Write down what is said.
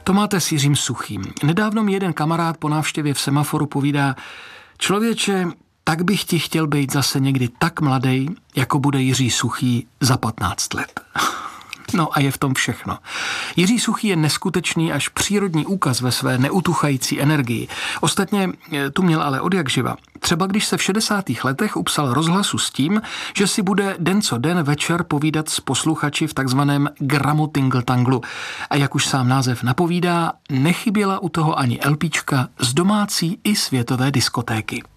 To máte s Jiřím Suchým. Nedávno mi jeden kamarád po návštěvě v Semaforu povídá: člověče, tak bych ti chtěl být zase někdy tak mladej, jako bude Jiří Suchý za 15 let. No a je v tom všechno. Jiří Suchý je neskutečný až přírodní úkaz ve své neutuchající energii. Ostatně tu měl ale odjakživa. Třeba když se v 60. letech upsal rozhlasu s tím, že si bude den co den večer povídat s posluchači v takzvaném gramu tingle-tanglu. A jak už sám název napovídá, nechyběla u toho ani LPčka z domácí i světové diskotéky.